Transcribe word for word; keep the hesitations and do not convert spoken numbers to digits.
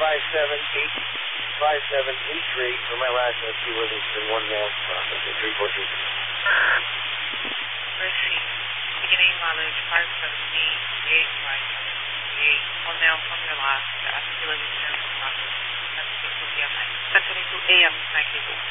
five seven eight five seven eight three for my last rescue Livingston one man processing three four two. Receive. Beginning mileage five seven eight eight five eight. One male from your last rescue Livingston processing seven two A M. seven two A M nine two.